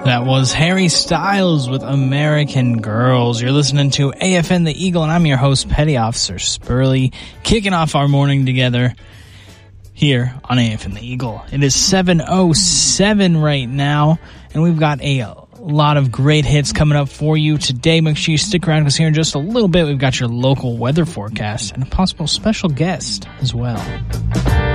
That was Harry Styles with American Girls. You're listening to AFN The Eagle, and I'm your host, Petty Officer Spurley, kicking off our morning together here on AFN The Eagle. It is 7:07 right now, and we've got a lot of great hits coming up for you today. Make sure you stick around, because here in just a little bit, we've got your local weather forecast and a possible special guest as well.